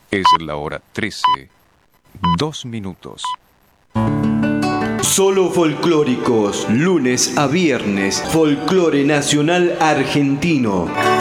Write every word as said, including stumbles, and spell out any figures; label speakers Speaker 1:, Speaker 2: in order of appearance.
Speaker 1: Es la hora trece, dos minutos.
Speaker 2: Solo folclóricos, lunes a viernes, folclore nacional argentino.